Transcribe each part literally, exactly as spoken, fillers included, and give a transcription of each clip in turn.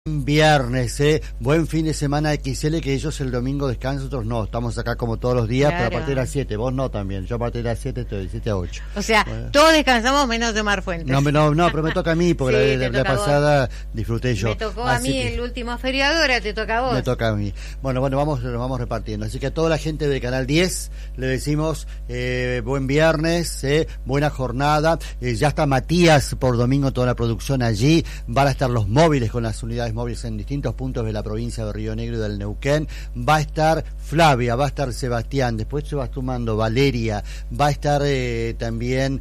Viernes, eh, buen fin de semana X L, que ellos el domingo descansan, nosotros no, estamos acá como todos los días, Claro. pero a partir de las siete, vos no también, yo a partir de las siete estoy de siete a ocho. O sea, Bueno. todos descansamos menos de Omar Fuentes. No, no, no, pero me toca a mí, porque Sí, la, te la toca a vos. pasada disfruté yo. Me tocó Así a mí que el último feriado, ahora te toca a vos. me toca a mí. Bueno, bueno, vamos, nos vamos repartiendo. Así que a toda la gente de Canal diez le decimos eh, buen viernes, eh, buena jornada. Eh, ya está Matías por domingo, toda la producción allí. Van a estar los móviles con las unidades móviles en distintos puntos de la provincia de Río Negro y del Neuquén. Va a estar Flavia, va a estar Sebastián, después se va sumando Valeria, va a estar eh, también,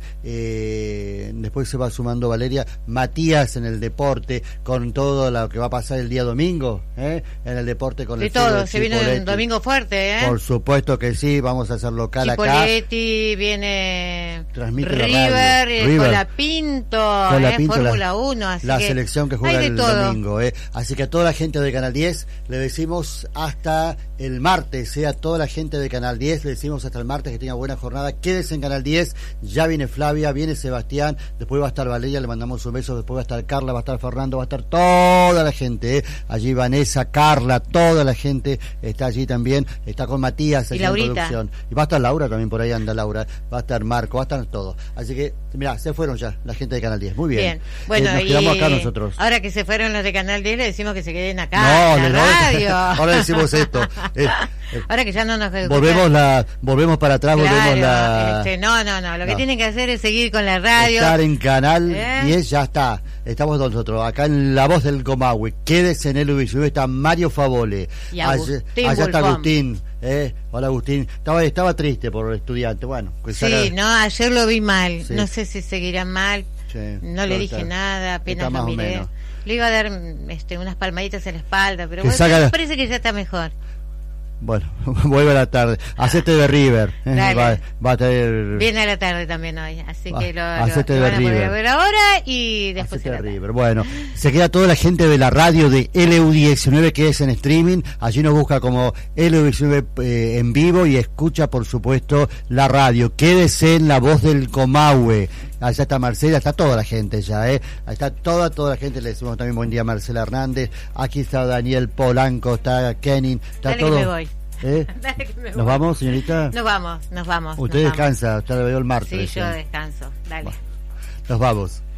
eh, después se va sumando Valeria, Matías en el deporte, con todo lo que va a pasar el día domingo, ¿eh? En el deporte con De el fútbol todo, se viene Chipoletti. un domingo fuerte, ¿eh? Por supuesto que sí, vamos a hacer local acá. Chipoletti, viene Transmite la River, radio. eh, River. Colapinto, Colapinto, eh, la- Fórmula uno, así la que selección que juega hay de el todo. domingo, eh. Así que a toda la gente de Canal diez le decimos hasta el martes, eh, a toda la gente de Canal diez le decimos hasta el martes que tenga buena jornada. Quédese en Canal diez, ya viene Flavia, viene Sebastián, después va a estar Valeria, le mandamos un beso, después va a estar Carla, va a estar Fernando, va a estar toda la gente, eh. Allí Vanessa, Carla, toda la gente está allí también, está con Matías Y allí en Laurita. producción. Y va a estar Laura también, por ahí anda Laura, va a estar Marco, va a estar todo. Así que, mirá, se fueron ya la gente de Canal diez, muy bien. Bien, bueno, Eh, nos y quedamos acá nosotros. ahora que se fueron los de Canal diez, le decimos que se queden acá, No, en le- la radio. ahora decimos esto. Eh, eh, Ahora que ya no nos volvemos la, volvemos para atrás, Claro, volvemos la. este, no, no, no, lo que No. tienen que hacer es seguir con la radio. Estar en Canal ¿Eh? diez, ya está. Estamos nosotros, acá en La Voz del Comahue. Quédese en el Ubicibú, está Mario Favole. Y Allá, Agustín allá está Bulfón. Agustín. Eh. Hola Agustín. Estaba, estaba triste por el estudiante. Bueno, pues Sí, ahora- no, ayer lo vi mal, Sí. no sé si seguirá mal, Sí, no le claro, dije está- nada, apenas está lo más o miré. menos. Le iba a dar este, unas palmaditas en la espalda, pero Que bueno, saca me la- parece que ya está mejor. Bueno, vuelve a la tarde. Hacete de River. eh, Dale. Va, va a tener. Viene a la tarde también hoy, así Ah, que lo, lo, hacete lo de van a poder River. ver ahora y después Hacete en la de tarde. River. Bueno, se queda toda la gente de la radio de L U diecinueve que es en streaming. Allí nos busca como L U diecinueve eh, en vivo y escucha, por supuesto, la radio. Quédese en La Voz del Comahue. Allá está Marcela, está toda la gente ya, ¿eh? Ahí está toda, toda la gente. Le decimos también buen día a Marcela Hernández. Aquí está Daniel Polanco, está Kenin, está Dale todo. que me voy. ¿Eh? Dale que me ¿Nos voy. vamos, señorita? Nos vamos, nos vamos. Usted nos descansa, usted la veo el vamos. martes. Sí, yo ¿eh? descanso, dale. Bueno, nos vamos.